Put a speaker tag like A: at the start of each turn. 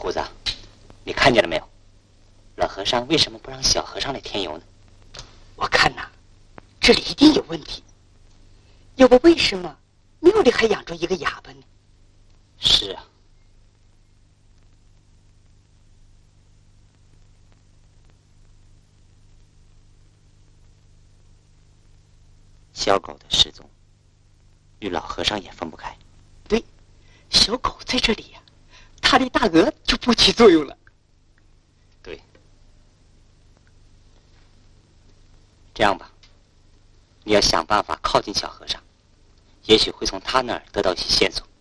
A: 胡子，你看见了没有？老和尚为什么不让小和尚来添油呢？
B: 我看呐，这里一定有问题。要不为什么庙里还养着一个哑巴呢？
A: 是啊。小狗的失踪，与老和尚也分不开。
B: 对，小狗在这里呀，它离大鹅就不起作用了。
A: 对。这样吧，你要想办法靠近小和尚，也许会从他那儿得到一些线索。